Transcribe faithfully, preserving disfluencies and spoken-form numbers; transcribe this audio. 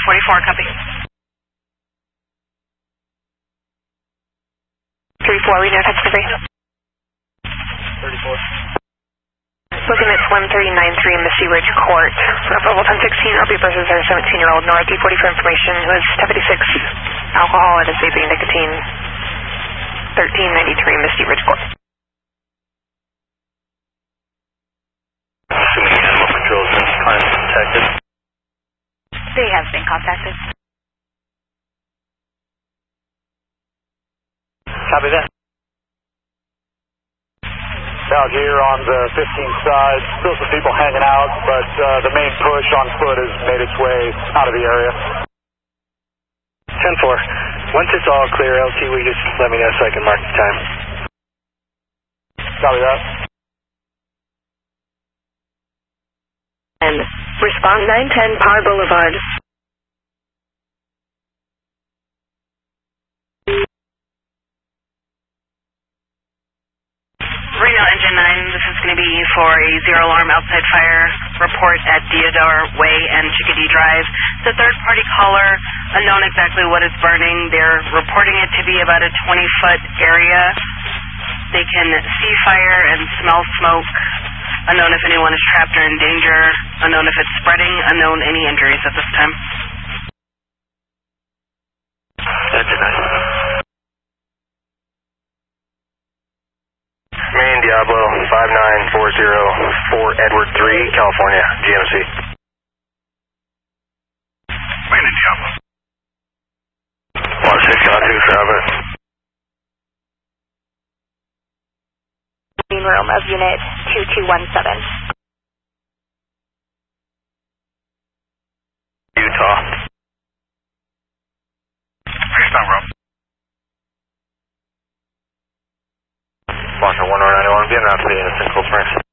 forty-four, copy. three four, we know touch delivery. thirty-four. Looking at one three nine three Misty Ridge Court. Level ten sixteen, R B versus our seventeen-year-old Nora D forty for information. It was seventy-six alcohol and is vaping nicotine. thirteen ninety-three Misty Ridge Court. Assuming animal control has been contacted. They have been contacted. Copy that. Out here on the fifteen side, still some people hanging out, but uh, the main push on foot has made its way out of the area. ten four. Once it's all clear, L T, will you just let me know so I can mark the time? Copy that. And respond nine ten Power Boulevard. Reno Engine nine, this is going to be for a zero alarm outside fire report at Deodar Way and Chickadee Drive. The third party caller, unknown exactly what is burning. They're reporting it to be about a twenty foot area. They can see fire and smell smoke. Unknown if anyone is trapped or in danger. Unknown if it's spreading. Unknown any injuries at this time. Engine nine. Main Diablo five nine four zero four Edward three, California, G M C. Main Diablo. one six five two, Travis. Main room of unit two two one seven. Utah. Freestyle room. Sponsor one nine nine one, be out to the Innocent Cold Springs.